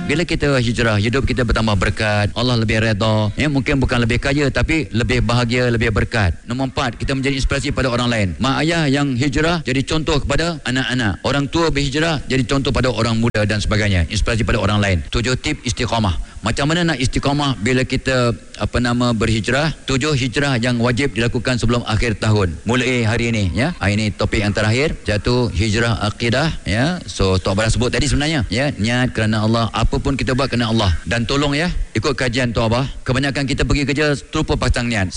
Bila kita hijrah, hidup kita bertambah berkat, Allah lebih redha. Mungkin bukan lebih kaya, tapi lebih bahagia, lebih berkat. Nombor 4, kita menjadi inspirasi pada orang lain. Mak ayah yang hijrah jadi contoh kepada anak-anak. Orang tua berhijrah jadi contoh pada orang muda dan sebagainya. Inspirasi pada orang lain. 7 tip istiqamah. Macam mana nak istiqamah bila kita berhijrah? 7 hijrah yang wajib dilakukan sebelum akhir tahun. Mulai hari ini, ya. Ini topik yang terakhir, iaitu hijrah akidah, ya. So Tok Abah sebut tadi sebenarnya, ya, niat kerana Allah, apa pun kita buat kerana Allah. Dan tolong, ya, ikut kajian Tok Abah, kebanyakan kita pergi kerja terlupa pasang niat.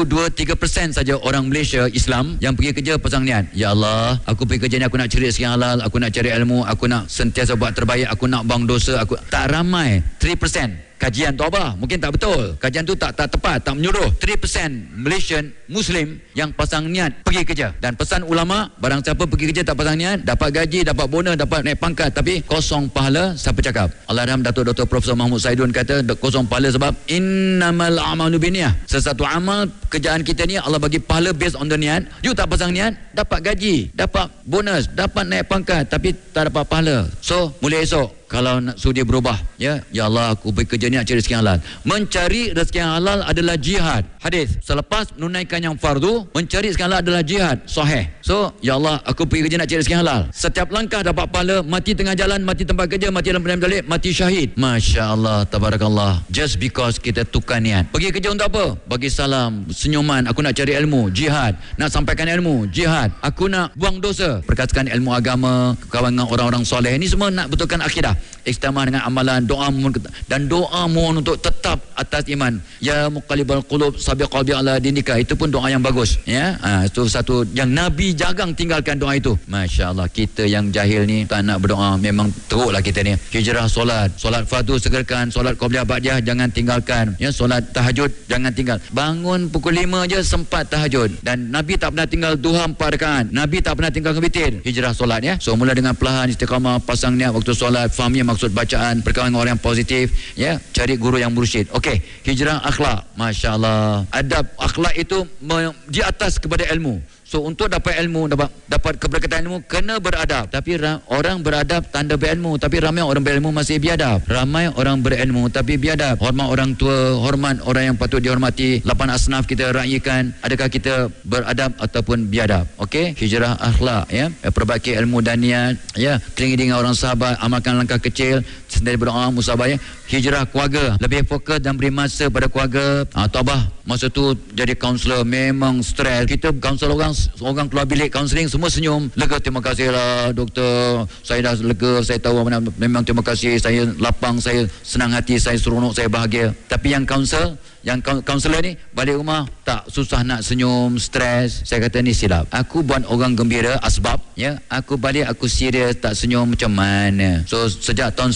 1-2-3% saja orang Malaysia Islam yang pergi kerja pasang niat. Ya Allah, aku pergi kerja ni, aku nak cari rezeki halal, aku nak cari ilmu, aku nak sentiasa buat terbaik, aku nak buang dosa, aku tak ramai. 3% kajian Tok Abah mungkin tak betul, kajian tu tak tepat, tak menyuruh. 3% Malaysian Muslim yang pasang niat pergi kerja. Dan pesan ulama, barang siapa pergi kerja tak pasang niat, dapat gaji, dapat bonus, dapat naik pangkat, tapi kosong pahala. Siapa cakap? Allahyarham Datuk Dr. Profesor Mahmud Saidun kata kosong pahala sebab innamal a'malu binniyah. Sesuatu amal kerjaan kita ni Allah bagi pahala based on the niat. You tak pasang niat, dapat gaji, dapat bonus, dapat naik pangkat, tapi tak dapat pahala. So mulai esok, kalau nak sudi berubah, ya Allah, aku pergi kerja ni nak cari rezeki halal. Mencari rezeki halal adalah jihad. Hadis, selepas menunaikan yang fardu, mencari rezeki halal adalah jihad. Sahih. So, ya Allah, aku pergi kerja nak cari rezeki halal. Setiap langkah dapat pahala, mati tengah jalan, mati tempat kerja, mati dalam pedang mati syahid. Masya Allah, tabarakallah. Just because kita tukar niat. Pergi kerja untuk apa? Bagi salam, senyuman, aku nak cari ilmu, jihad. Nak sampaikan ilmu, jihad. Aku nak buang dosa, perkatakan ilmu agama, kawan dengan orang-orang soleh. Ini semua nak betulkan akidah. Istiqamah dengan amalan, doa dan doa mohon untuk tetap atas iman. Ya muqallibal qulub sabiq qalbi ala dinika. Itu pun doa yang bagus, ya. Itu satu yang Nabi jarang tinggalkan doa itu. Masya-Allah, kita yang jahil ni tak nak berdoa, memang teruklah kita ni. Hijrah solat fardu segerakan, solat qabliyah ba'diyah jangan tinggalkan, ya. Solat tahajud jangan tinggal. Bangun pukul 5 je sempat tahajud. Dan Nabi tak pernah tinggal duha 4 rakaat. Nabi tak pernah tinggal witir. Hijrah solat, ya. So mula dengan perlahan istiqamah, pasang niat waktu solat, fahami maksud bacaan, berkawan dengan orang yang positif, ya, cari guru yang mursyid. Okey, hijrah akhlak. Masya-Allah, adab akhlak itu di atas kepada ilmu. So untuk dapat ilmu, dapat keberkatan ilmu, kena beradab. Tapi orang beradab tanda berilmu, tapi ramai orang berilmu masih biadab. Ramai orang berilmu tapi biadab. Hormat orang tua, hormat orang yang patut dihormati. 8 asnaf kita raikan. Adakah kita beradab ataupun biadab? Okey, hijrah akhlak, ya. Perbaiki ilmu dan niat, ya. Keliling dengan orang sahabat, amalkan langkah kecil, sendiri berdoa, musabah, ya. Hijrah keluarga, lebih fokus dan beri masa pada keluarga. Tabah masa tu jadi kaunselor memang stres. Kita kaunselor orang keluar bilik kaunseling semua senyum, lega, terima kasihlah doktor, saya dah lega, saya tahu memang terima kasih, saya lapang, saya senang hati, saya seronok, saya bahagia. Tapi yang kaunselor ni balik rumah tak, susah nak senyum, stres. Saya kata ni silap. Aku buat orang gembira asbab, ya. Aku balik aku serius tak senyum macam mana. So sejak tahun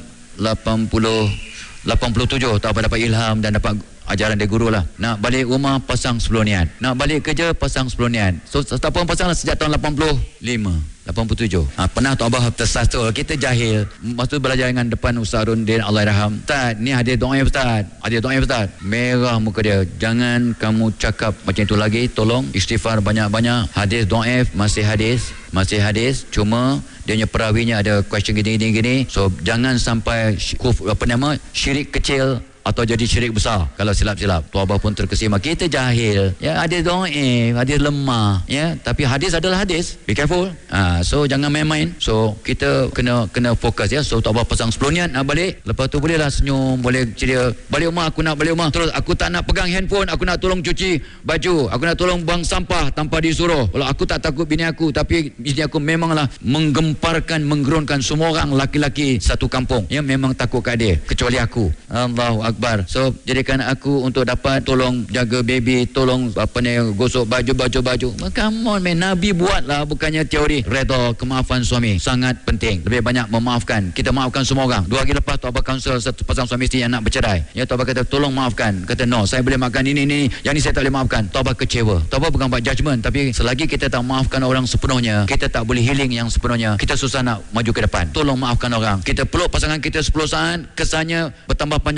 87 tak dapat ilham dan dapat ajaran dari guru lah. Nak balik rumah pasang 10 niat, nak balik kerja pasang 10 niat. So setiap orang pasang lah sejak tahun 87. Pernah Tok Abah tersasul, kita jahil. Masa tu belajar dengan depan Ustaz Rundin, Allahyarham. Ustaz, ni hadir doa Ustaz. Merah muka dia. Jangan kamu cakap macam itu lagi, tolong istighfar banyak-banyak. Hadis do'if masih hadis, cuma dia punya perawinya ada question gini. So jangan sampai syirik kecil atau jadi syirik besar kalau silap-silap. Tok Abah pun terkesima. Kita jahil, ya. Hadis dhaif, hadis lemah, ya. Tapi hadis adalah hadis. Be careful. So jangan main-main. So kita kena fokus, ya. So Tok Abah pasang 10 niat nak balik. Lepas tu bolehlah senyum, boleh ceria. Balik rumah, aku nak balik rumah. Terus aku tak nak pegang handphone, aku nak tolong cuci baju, aku nak tolong buang sampah tanpa disuruh. Kalau aku tak takut bini aku, tapi bini aku memanglah menggemparkan, menggerunkan semua orang laki-laki satu kampung, ya. Memang takut kat dia, kecuali aku. Allahu Akbar. So jadikan aku untuk dapat tolong jaga baby, tolong gosok baju. Come on man, Nabi buatlah, bukannya teori. Redha, kemaafan suami sangat penting. Lebih banyak memaafkan. Kita maafkan semua orang. 2 hari lepas Tok Abah kaunsul satu pasang suami isteri yang nak bercerai, ya. Tok Abah kata tolong maafkan. Kata no, saya boleh maafkan ini, yang ni saya tak boleh maafkan. Tok Abah kecewa. Tok Abah bukan buat judgement, tapi selagi kita tak maafkan orang sepenuhnya, kita tak boleh healing yang sepenuhnya. Kita susah nak maju ke depan. Tolong maafkan orang. Kita peluk pasangan kita 10 saat, kesannya bertambah panjang umur 5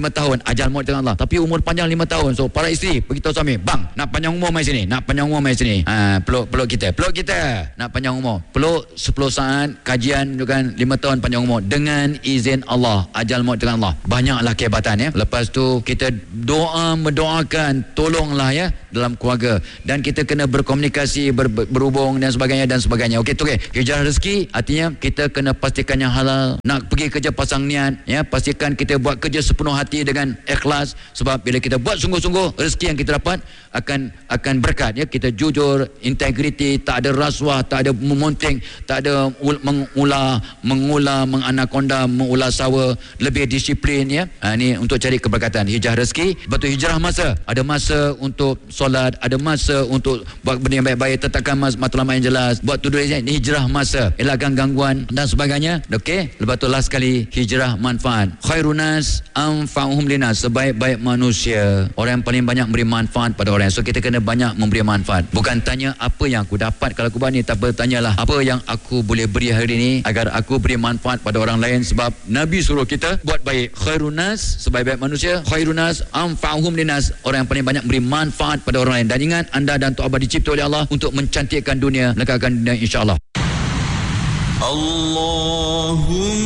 5 tahun, ajal maut dengan Allah. Tapi umur panjang 5 tahun. So para isteri beritahu suami, bang, nak panjang umur mai sini, nak panjang umur mai sini. Peluk kita nak panjang umur. Peluk 10 saat kajian tu kan, 5 tahun panjang umur dengan izin Allah, ajal maut dengan Allah. Banyaklah kehebatan ya. Lepas tu kita mendoakan, tolonglah ya dalam keluarga, dan kita kena berkomunikasi, berhubung dan sebagainya. Okey tu okey. Hijrah rezeki artinya kita kena pastikan yang halal. Nak pergi kerja pasang niat ya, pastikan kita buat kerja sepenuh hati dengan ikhlas, sebab bila kita buat sungguh-sungguh, rezeki yang kita dapat akan berkat ya. Kita jujur, integriti, tak ada rasuah, tak ada memonting, tak ada menganakonda, mengular sawa, lebih disiplin ya. Ini untuk cari keberkatan, hijrah rezeki. Betul, hijrah masa, ada masa untuk solat, ada masa untuk buat benda yang baik-baik, tetapkan matlamat yang jelas, buat tuduh ini hijrah masa, elakkan gangguan dan sebagainya. Okey, lepas tu last sekali, hijrah manfaat. Khairunas anfa'uhum linas, sebaik-baik manusia, orang yang paling banyak memberi manfaat pada orang. So kita kena banyak memberi manfaat. Bukan tanya apa yang aku dapat kalau aku buat ni, tapi tanyalah apa yang aku boleh beri hari ini agar aku beri manfaat pada orang lain. Sebab Nabi suruh kita buat baik. Khairunas, sebaik-baik manusia. Khairunas anfa'uhum linas, orang yang paling banyak memberi manfaat pada orang lain. Dan ingat, anda dan Tok Abah dicipta oleh Allah untuk mencantikkan dunia, lekatkan dunia, insya-Allah. Allahumma